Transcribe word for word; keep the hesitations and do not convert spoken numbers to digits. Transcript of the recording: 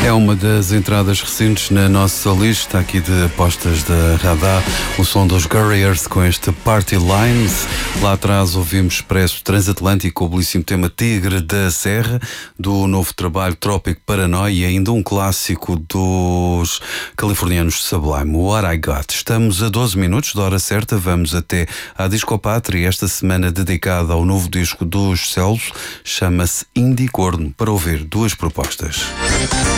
É uma das entradas recentes na nossa lista aqui de apostas da Radar, o som dos Guerriers com este Party Lines. Lá atrás ouvimos Expresso Transatlântico, o belíssimo tema Tigre da Serra, do novo trabalho Trópico Paranoia, e ainda um clássico dos californianos Sublime, What I Got. Estamos a doze minutos da hora certa, vamos até à Discopátria, esta semana dedicada ao novo disco dos Celos, chama-se Indie Corno, para ouvir duas propostas.